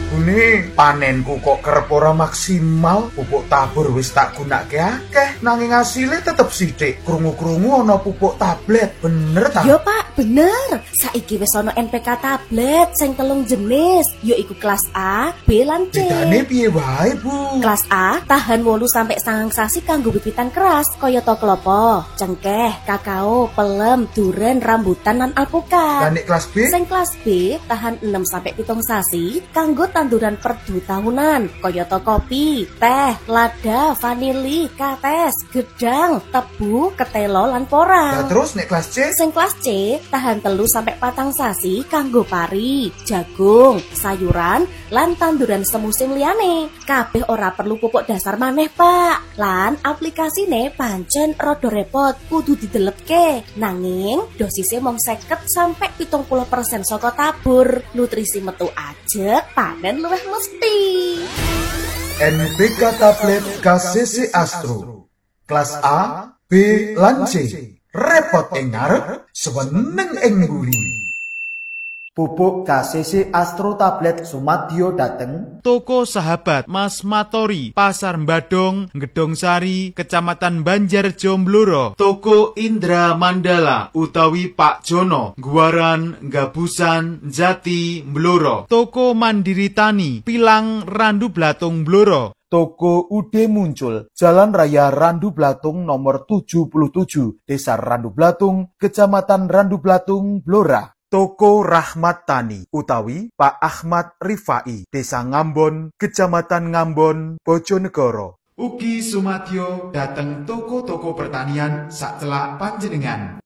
Bune panenku kok kerep ora maksimal, pupuk tabur wis tak gunakake akeh, nanging asile tetep sithik. Krungu-krungu ana pupuk tablet, bener ta? Yo Pak, bener. Saiki wis ana NPK tablet sing 3 jenis, yaiku kelas A, B lan C. Bedane piye wae, Bu? Kelas A tahan 8 sampai 9 sasi kanggo bibitan keras, kayata klopo, cengkeh, kakao, pelem, duren, rambutan lan alpukat. Lah nek kelas B? Sing kelas B tahan 6 sampai 7 sasi kanggo tanduran perdu tahunan, kayata kopi, teh, lada, vanili, kates, gedang, tebu, ketelo lan porang. Lah terus nek kelas C? Sing kelas C tahan 3 sampai 4 sasi kanggo pari, jagung, sayuran lan tanduran semusim liyane. Kabeh ora perlu pupuk dasar maneh, Pak. Lan aplikasine pancen rada repot, kudu didelepke. Nanging dosisnya mung 50 sampai 70% saka tabur. Nutrisi metu ajeg, panen luwih mesti. NPK tablet KCC Astro. Kelas A, B lan C. Repot ing ngarep, seneng ing mburi. Pupuk KCC Astro tablet sumadyo dateng Toko Sahabat Mas Matori, Pasar Mbadong, Gedong Sari, Kecamatan Banjarjo Blora. Toko Indra Mandala utawi Pak Jono, Guaran, Gabusan, Jati, Blora. Toko Mandiri Tani, Pilang, Randu Blatung, Blora. Toko Ude Muncul, Jalan Raya Randu Blatung nomor 77, Desa Randu Blatung, Kecamatan Randu Blatung, Blora. Toko Rahmat Tani utawi Pak Ahmad Rifai, Desa Ngambon, Kecamatan Ngambon, Bojonegoro. Ugi sumadyo dateng toko-toko pertanian sacelak panjenengan.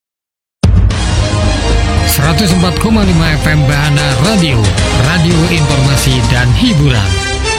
104,5 FM Bahana Radio, radio informasi dan hiburan.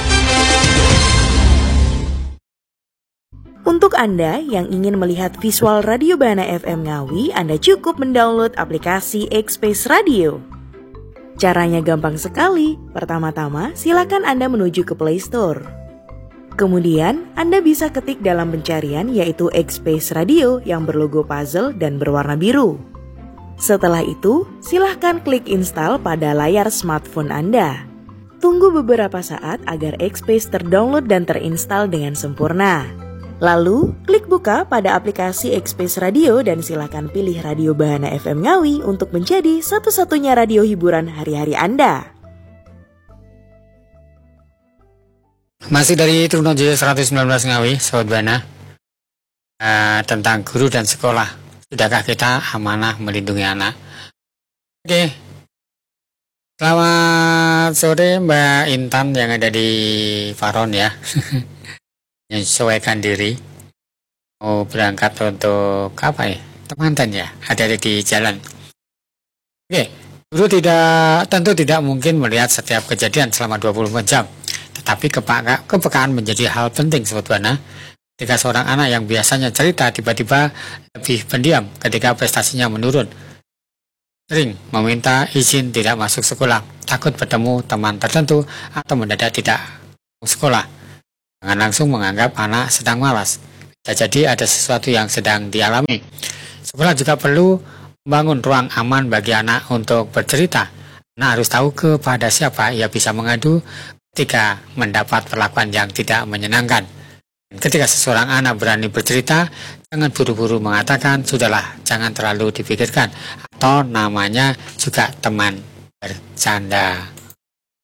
Untuk Anda yang ingin melihat visual Radio Bahana FM Ngawi, Anda cukup mendownload aplikasi X-Space Radio. Caranya gampang sekali. Pertama-tama, silakan Anda menuju ke Play Store. Kemudian, Anda bisa ketik dalam pencarian yaitu X-Space Radio yang berlogo puzzle dan berwarna biru. Setelah itu, silahkan klik install pada layar smartphone Anda. Tunggu beberapa saat agar X-Space terdownload dan terinstall dengan sempurna. Lalu, klik buka pada aplikasi X-Space Radio dan silakan pilih Radio Bahana FM Ngawi untuk menjadi satu-satunya radio hiburan hari-hari Anda. Masih dari Trunojoyo 119 Ngawi, Sobat Bahana, tentang guru dan sekolah. Sudahkah kita amanah melindungi anak? Oke. Selamat sore Mbak Intan yang ada di Faron ya. Menyesuaikan diri mau berangkat untuk apa ya, teman-teman ya, ada di jalan. Oke, guru tentu tidak mungkin melihat setiap kejadian selama 24 jam, tetapi kepekaan menjadi hal penting Sobat Bahana. Ketika seorang anak yang biasanya cerita tiba-tiba lebih pendiam ketika prestasinya menurun, sering meminta izin tidak masuk sekolah, takut bertemu teman tertentu atau mendadak tidak sekolah, jangan langsung menganggap anak sedang malas. Bisa jadi ada sesuatu yang sedang dialami. Sekolah juga perlu membangun ruang aman bagi anak untuk bercerita. Anak harus tahu kepada siapa ia bisa mengadu ketika mendapat perlakuan yang tidak menyenangkan. Dan ketika seseorang anak berani bercerita, jangan buru-buru mengatakan, sudahlah, jangan terlalu dipikirkan. Atau namanya juga teman bercanda.